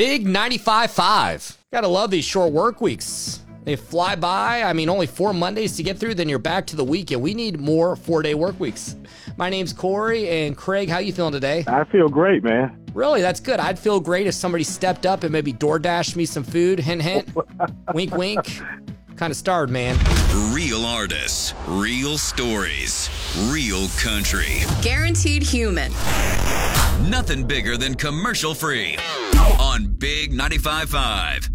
Big 95.5. Gotta love these short work weeks. They fly by. I mean, only 4 Mondays to get through, then you're back to the weekend. We need more 4-day work weeks. My name's Corey, and Craig, how you feeling today? I feel great, man. Really? That's good. I'd feel great if somebody stepped up and maybe DoorDashed me some food. Hint, hint. Wink, wink. Kind of starved, man. Real artists, real stories, real country. Guaranteed human. Nothing bigger than commercial free on Big 95.5.